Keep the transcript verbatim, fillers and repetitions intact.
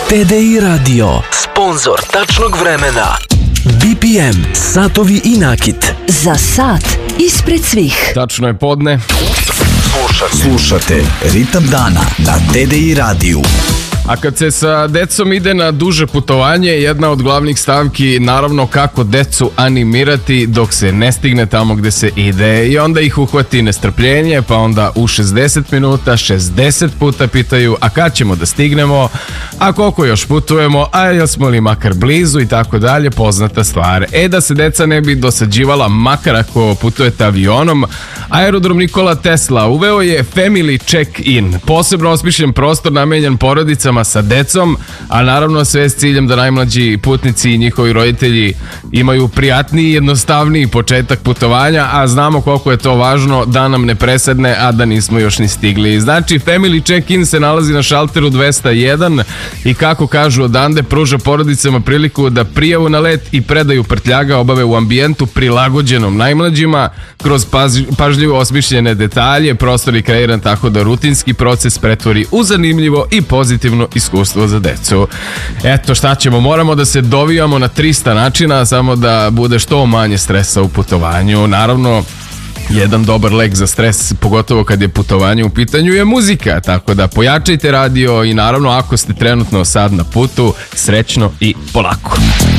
T D I Radio, sponzor tačnog vremena. B P M, satovi i nakit. Za sat ispred svih. Tačno je podne. Slušate, Slušate Ritam dana na T D I radiju. A kad se sa decom ide na duže putovanje, jedna od glavnih stavki naravno kako decu animirati dok se ne stigne tamo gde se ide, i onda ih uhvati nestrpljenje, pa onda u šezdeset minuta šezdeset puta pitaju a kad ćemo da stignemo, a koliko još putujemo, a jesmo li makar blizu i tako dalje, poznata stvar. E da se deca ne bi dosađivala makar ako putujete avionom, Aerodrom Nikola Tesla uveo je Family Check-in, posebno osmišljen prostor namenjen porodicama sa decom, a naravno sve s ciljem da najmlađi putnici i njihovi roditelji imaju prijatniji i jednostavniji početak putovanja, a znamo koliko je to važno da nam ne presedne, a da nismo još ni stigli. Znači, Family Check-in se nalazi na šalteru dvesta jedan i kako kažu odande, pruža porodicama priliku da prijavu na let i predaju prtljaga obave u ambijentu prilagođenom najmlađima, kroz paz, pažljivo osmišljene detalje, prostor je kreiran tako da rutinski proces pretvori u zanimljivo i pozitivno iskustvo za decu. Eto, šta ćemo, moramo da se dovijamo na trista načina samo da bude što manje stresa u putovanju. Naravno, jedan dobar lek za stres, pogotovo kad je putovanje u pitanju, je muzika, tako da pojačajte radio i naravno ako ste trenutno sad na putu, srećno i polako.